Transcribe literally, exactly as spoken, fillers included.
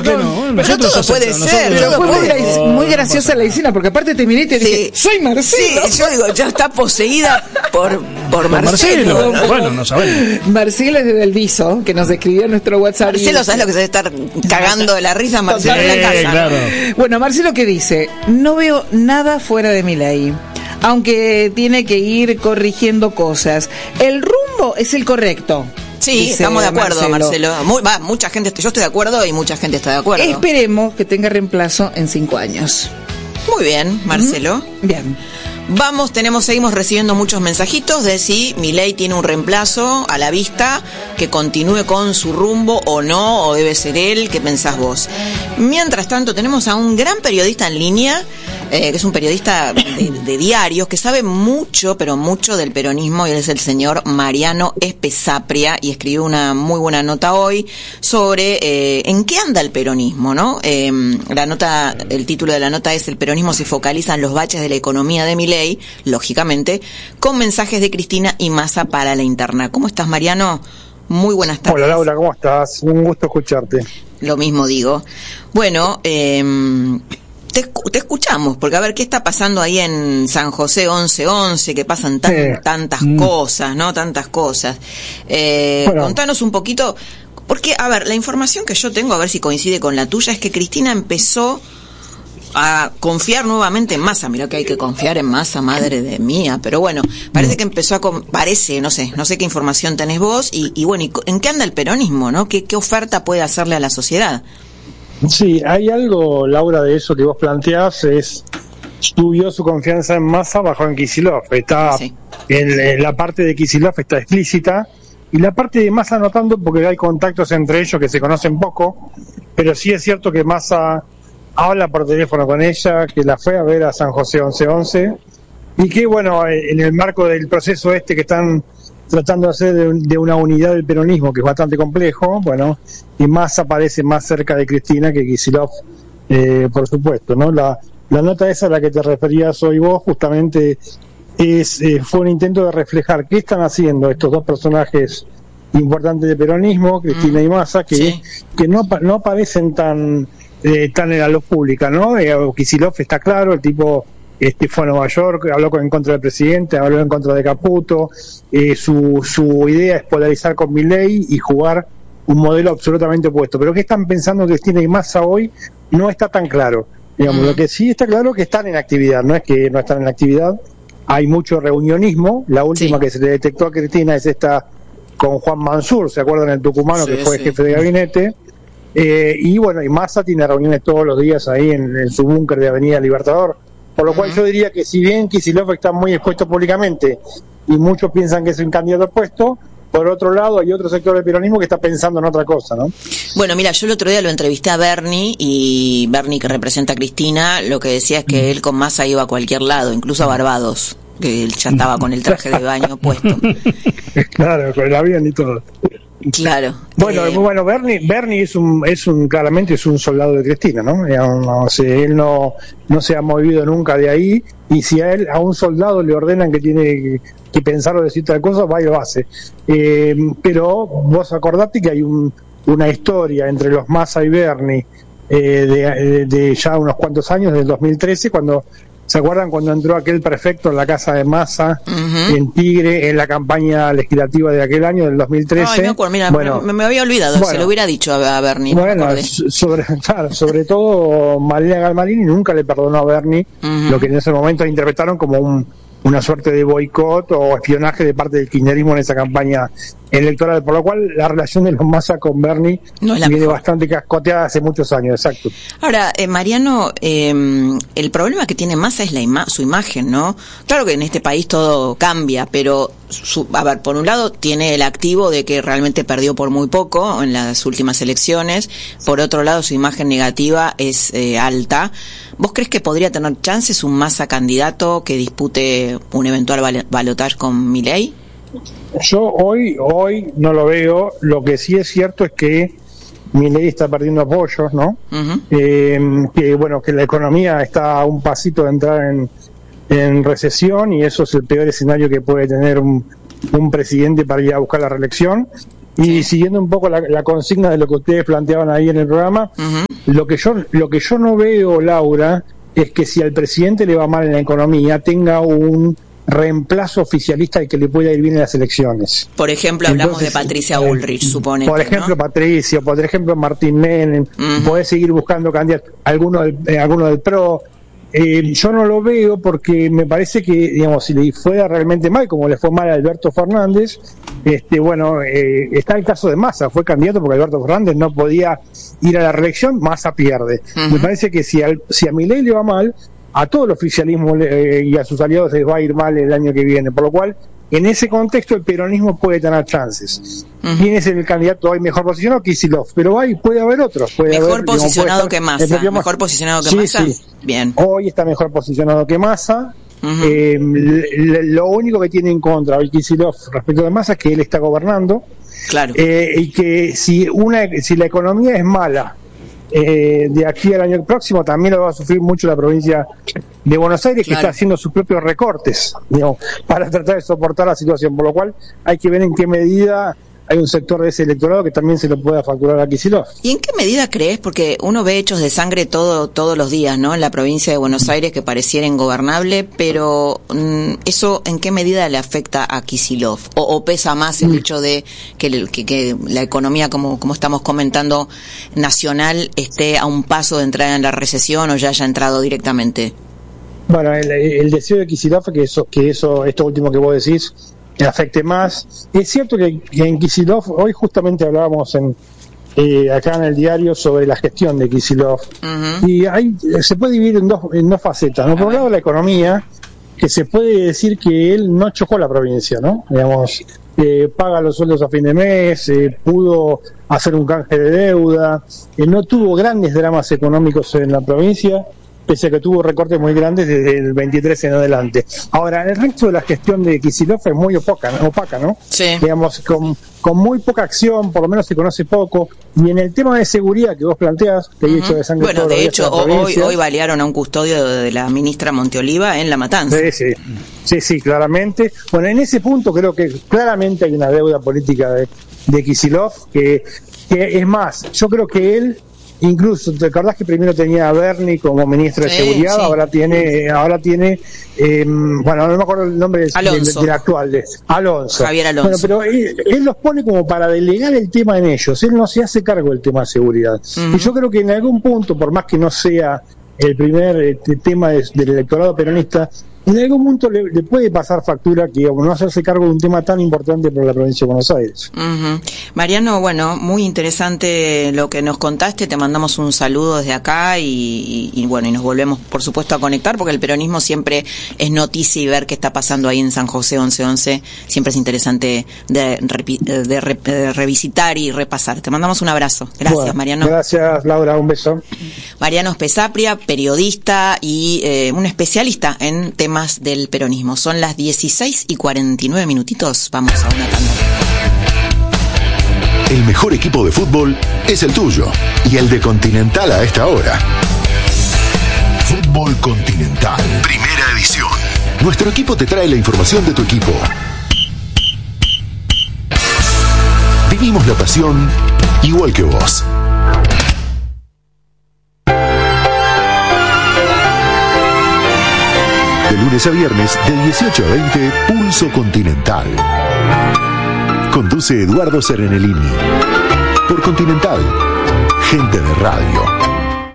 qué no? Pero Nosotros todo puede aceptamos, ser. nosotros Pero fue muy, aceptamos. gra- muy graciosa la escena, porque aparte te miré y te dije, Sí. soy Marcelo. Sí, yo digo, ya está poseída por, por Por Marcelo. Marcelo. ¿no? Bueno, no sabemos. Marcelo es de Delviso, que nos escribió en nuestro WhatsApp. Marcelo, ¿sabes lo que se debe estar cagando de la risa Marcelo en la Sí, casa? ¿no? claro. Bueno, Marcelo, ¿qué dice? No veo nada fuera de Milei, aunque tiene que ir corrigiendo cosas. El rumbo es el correcto. Sí, dice estamos de acuerdo, Marcelo. Muy, va, mucha gente, yo estoy de acuerdo y mucha gente está de acuerdo. Esperemos que tenga reemplazo en cinco años. Muy bien, Marcelo. Bien. Vamos, tenemos, seguimos recibiendo muchos mensajitos de si Milei tiene un reemplazo a la vista, que continúe con su rumbo o no, o debe ser él. ¿Qué pensás vos? Mientras tanto, tenemos a un gran periodista en línea, eh, que es un periodista de, de diarios, que sabe mucho, pero mucho del peronismo, y él es el señor Mariano Espesapria, y escribió una muy buena nota hoy sobre eh, en qué anda el peronismo, ¿no? Eh, la nota, el título de la nota es: el peronismo se focaliza en los baches de la economía de Milei, lógicamente, con mensajes de Cristina y Massa para la interna. ¿Cómo estás, Mariano? Muy buenas tardes. Hola, Laura, ¿cómo estás? Un gusto escucharte. Lo mismo digo. Bueno, eh, te, te escuchamos, porque a ver, ¿qué está pasando ahí en San José once once? Que pasan tan, Sí. tantas Mm. cosas, ¿no? Tantas cosas. Eh, Bueno. Contanos un poquito, porque, a ver, la información que yo tengo, a ver si coincide con la tuya, es que Cristina empezó a confiar nuevamente en Massa. Mirá que hay que confiar en Massa, madre de mía, pero bueno, parece que empezó a con- parece, no sé, no sé qué información tenés vos, y, y bueno, ¿y co- ¿en qué anda el peronismo, no? ¿Qué, qué oferta puede hacerle a la sociedad? Sí, hay algo, Laura, de eso que vos planteás, es subió su confianza en Massa, bajó en Kicillof. Está Sí. en, en la parte de Kicillof está explícita, y la parte de Massa no tanto, porque hay contactos entre ellos que se conocen poco, pero sí es cierto que Massa habla por teléfono con ella, que la fue a ver a San José once once, y que, bueno, en el marco del proceso este que están tratando de hacer de, un- de una unidad del peronismo, que es bastante complejo, bueno, y Massa parece más cerca de Cristina que Kicillof, eh, por supuesto, ¿no? La, la nota esa a la que te referías hoy vos, justamente, es eh, fue un intento de reflejar qué están haciendo estos dos personajes importantes del peronismo, Cristina Mm. y Massa, que, Sí. que no, pa- no aparecen tan eh, tan en la luz pública, ¿no? Eh, Kicillof está claro, el tipo este fue a Nueva York, habló con- en contra del presidente, habló en contra de Caputo, eh, su, su idea es polarizar con Milei y jugar un modelo absolutamente opuesto. Pero qué están pensando Cristina y Massa hoy no está tan claro. Digamos, Mm. lo que sí está claro es que están en actividad, no es que no están en actividad, hay mucho reunionismo, la última Sí. que se le detectó a Cristina es esta con Juan Mansur, ¿se acuerdan? El tucumano Sí, que fue sí. jefe de gabinete. Eh, y bueno, y Massa tiene reuniones todos los días ahí en, en su búnker de Avenida Libertador, por lo cual Ujú. yo diría que si bien Kicillof está muy expuesto públicamente y muchos piensan que es un candidato opuesto, por otro lado hay otro sector del peronismo que está pensando en otra cosa, ¿no? Bueno, mira, yo el otro día lo entrevisté a Bernie, y Bernie, que representa a Cristina, lo que decía es que él con Massa iba a cualquier lado, incluso a Barbados, que él ya estaba con el traje de baño puesto. Claro, con el avión y todo. Claro. Bueno, eh, bueno, Bernie, Bernie es un, es un, claramente es un soldado de Cristina, ¿no? Digamos, no sé, él no, no se ha movido nunca de ahí, y si a él, a un soldado le ordenan que tiene que, que pensar o decir tal cosa, va y lo hace. Eh, pero vos acordate que hay un, una historia entre los Massa y Bernie eh, de, de ya unos cuantos años, del dos mil trece, cuando, ¿se acuerdan cuando entró aquel prefecto en la casa de Massa, ujú. en Tigre, en la campaña legislativa de aquel año, del dos mil trece? Ay, me acuerdo, mira, bueno, me, me había olvidado, bueno. se lo hubiera dicho a, a Bernie. no me bueno, acordé. so- sobre, claro, sobre todo Malena Galmarini nunca le perdonó a Bernie Ujú. lo que en ese momento interpretaron como un, una suerte de boicot o espionaje de parte del kirchnerismo en esa campaña electoral, por lo cual la relación de los Massa con Bernie No es la viene mejor. bastante cascoteada hace muchos años, exacto. Ahora, eh, Mariano, eh, el problema que tiene Massa es la ima- su imagen, ¿no? Claro que en este país todo cambia, pero, su, a ver, por un lado tiene el activo de que realmente perdió por muy poco en las últimas elecciones, por otro lado su imagen negativa es eh, alta. ¿Vos crees que podría tener chances un Massa candidato que dispute un eventual bal- balotaje con Milei? Yo hoy, hoy no lo veo, lo que sí es cierto es que Milei está perdiendo apoyos, ¿no? Ujú. eh, que bueno, que la economía está a un pasito de entrar en, en recesión, y eso es el peor escenario que puede tener un, un presidente para ir a buscar la reelección. Y sí. siguiendo un poco la, la consigna de lo que ustedes planteaban ahí en el programa, uh-huh. lo que yo lo que yo no veo, Laura, es que si al presidente le va mal en la economía, tenga un reemplazo oficialista y que le pueda ir bien en las elecciones. Por ejemplo, hablamos Entonces, de Patricia Bullrich, supone. Por ejemplo, ¿no? Patricia, por ejemplo, Martín Menem, uh-huh. podés seguir buscando candidatos, alguno del, eh, alguno del P R O. Eh, yo no lo veo porque me parece que, digamos, si le fuera realmente mal, como le fue mal a Alberto Fernández, este, bueno, eh, está el caso de Massa, fue candidato porque Alberto Fernández no podía ir a la reelección, Massa pierde. Uh-huh. Me parece que si, al, si a Milei le va mal, a todo el oficialismo eh, y a sus aliados les va a ir mal el año que viene, por lo cual en ese contexto el peronismo puede tener chances. Uh-huh. ¿Quién es el candidato hoy mejor posicionado? Kicillof, pero hay, puede haber otros. Puede mejor haber, posicionado digamos, que Massa. Mejor Massa. posicionado que sí, Massa. Sí. Bien. Hoy está mejor posicionado que Massa. Uh-huh. Eh, le, lo único que tiene en contra hoy Kicillof respecto de Massa es que él está gobernando. Claro. Eh, y que si una, si la economía es mala, Eh, de aquí al año próximo también lo va a sufrir mucho la provincia de Buenos Aires, claro. que está haciendo sus propios recortes, digamos, para tratar de soportar la situación, por lo cual hay que ver en qué medida hay un sector de ese electorado que también se lo pueda facturar a Kicillof. ¿Y en qué medida crees? Porque uno ve hechos de sangre todo todos los días, ¿no? En la provincia de Buenos Aires que pareciera ingobernable, pero mmm, ¿eso en qué medida le afecta a Kicillof? ¿O, o pesa más el mm. hecho de que, que, que la economía, como, como estamos comentando, nacional, esté a un paso de entrar en la recesión o ya haya entrado directamente? Bueno, el, el deseo de Kicillof es que eso, que eso, esto último que vos decís, que afecte más. Es cierto que, que en Kicillof, hoy justamente hablábamos en eh, acá en el diario sobre la gestión de Kicillof, uh-huh. y hay, se puede dividir en dos, en dos facetas, ¿no? Por un lado la economía, que se puede decir que él no chocó la provincia, ¿no? Digamos, eh, paga los sueldos a fin de mes, eh, pudo hacer un canje de deuda, eh, no tuvo grandes dramas económicos en la provincia, pese a que tuvo recortes muy grandes desde el veintitrés en adelante. Ahora, el resto de la gestión de Kicillof es muy opaca, opaca ¿no? Sí. Digamos, con, con muy poca acción, por lo menos se conoce poco, y en el tema de seguridad que vos planteás, que hay uh-huh. hecho de sangre. Bueno, de hecho, hoy, hoy balearon a un custodio de la ministra Monteoliva en La Matanza. Sí, sí, sí, sí, claramente. Bueno, en ese punto creo que claramente hay una deuda política de, de Kicillof, que, que es más, yo creo que él, incluso, ¿te acordás que primero tenía a Berni como ministro de sí, Seguridad? Sí. Ahora tiene, ahora tiene, eh, bueno, no me acuerdo el nombre del, del, del actual, de Alonso. Javier Alonso. Bueno, pero él, él los pone como para delegar el tema en ellos. Él no se hace cargo del tema de seguridad. Uh-huh. Y yo creo que en algún punto, por más que no sea el primer eh, tema de, del electorado peronista, en algún punto le, le puede pasar factura que no hacerse cargo de un tema tan importante para la provincia de Buenos Aires. Uh-huh. Mariano, bueno, muy interesante lo que nos contaste, te mandamos un saludo desde acá y, y, y bueno, y nos volvemos por supuesto a conectar porque el peronismo siempre es noticia y ver qué está pasando ahí en San José once once siempre es interesante de, de, de, de revisitar y repasar. Te mandamos un abrazo. Gracias, bueno, Mariano. Gracias, Laura, un beso. Mariano Spesapria, periodista y eh, un especialista en temas del peronismo. Son las dieciséis y cuarenta y nueve minutitos. Vamos a una tanda. El mejor equipo de fútbol es el tuyo y el de Continental a esta hora. Fútbol Continental, primera edición. Nuestro equipo te trae la información de tu equipo. Vivimos la pasión igual que vos. De lunes a viernes, de dieciocho a veinte, Pulso Continental. Conduce Eduardo Serenellini. Por Continental, gente de radio.